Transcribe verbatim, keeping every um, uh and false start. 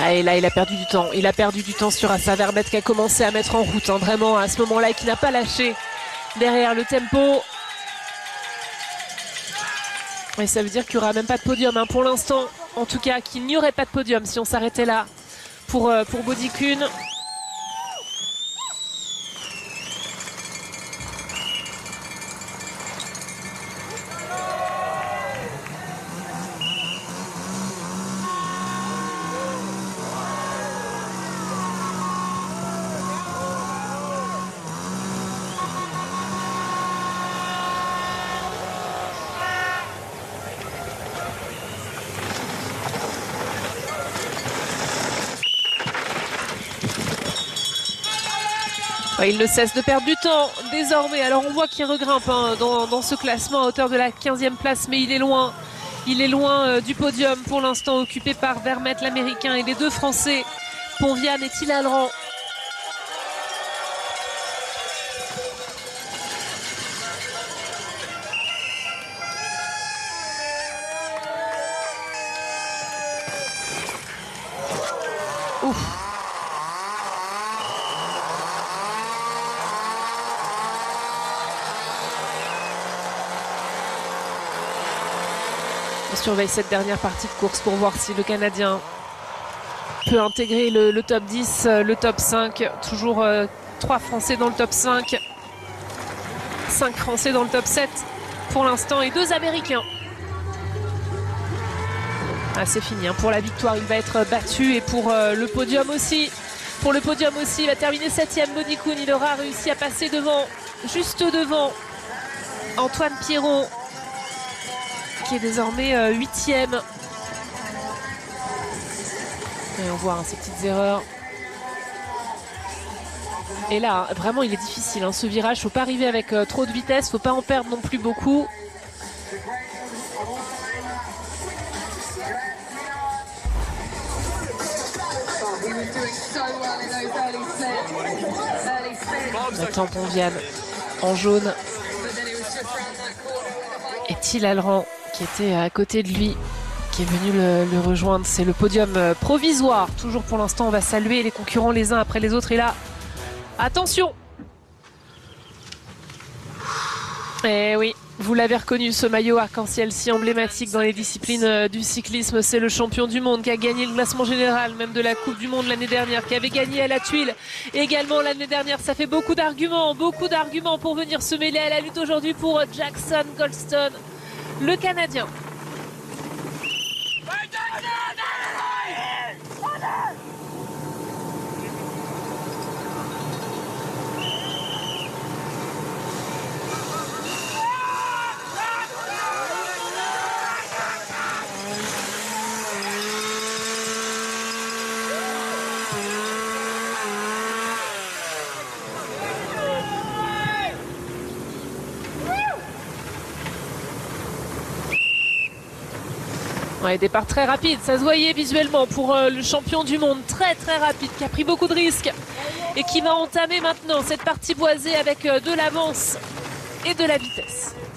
Ah, et là, il a perdu du temps. Il a perdu du temps sur Assa Vermette qui a commencé à mettre en route, hein, vraiment, à ce moment-là, et qui n'a pas lâché derrière le tempo. Et ça veut dire qu'il n'y aura même pas de podium, hein, pour l'instant. En tout cas, qu'il n'y aurait pas de podium si on s'arrêtait là pour, euh, pour Bodikun. Il ne cesse de perdre du temps désormais. Alors on voit qu'il regrimpe, hein, dans, dans ce classement à hauteur de la quinzième place, mais il est loin. Il est loin euh, du podium pour l'instant, occupé par Vermette l'américain et les deux Français, Ponvian et Tilalran. Ouf. On surveille cette dernière partie de course pour voir si le Canadien peut intégrer le, le top dix, le top cinq. Toujours euh, trois Français dans le top cinq. cinq Français dans le top sept pour l'instant et deux Américains. Ah, c'est fini, hein. Pour la victoire, il va être battu et pour euh, le podium aussi. Pour le podium aussi, il va terminer septième. Bodikun, il aura réussi à passer devant, juste devant Antoine Pierron, qui est désormais euh, huitième. Et on voit, hein, ces petites erreurs. Et là, vraiment, il est difficile, hein, ce virage. Il ne faut pas arriver avec euh, trop de vitesse. Il ne faut pas en perdre non plus beaucoup. On attend Ponvian en jaune. Et Tilalran qui était à côté de lui, qui est venu le, le rejoindre. C'est le podium provisoire. Toujours pour l'instant, on va saluer les concurrents les uns après les autres. Et là, attention! Eh oui, vous l'avez reconnu, ce maillot arc-en-ciel si emblématique dans les disciplines du cyclisme. C'est le champion du monde qui a gagné le classement général, même de la Coupe du Monde l'année dernière, qui avait gagné à la Tuile également l'année dernière. Ça fait beaucoup d'arguments, beaucoup d'arguments pour venir se mêler à la lutte aujourd'hui pour Jackson Goldstone, le Canadien. Ouais, départ très rapide, ça se voyait visuellement pour euh, le champion du monde, très très rapide, qui a pris beaucoup de risques et qui va entamer maintenant cette partie boisée avec euh, de l'avance et de la vitesse.